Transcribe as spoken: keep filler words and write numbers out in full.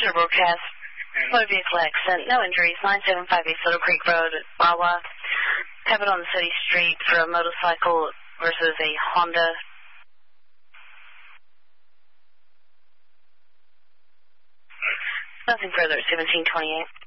Center broadcast. Motor vehicle accident. No injuries. nine seven five eight Soto Creek Road, Wawa. Happened on the city street for a motorcycle versus a Honda. Nothing further at seventeen twenty-eight.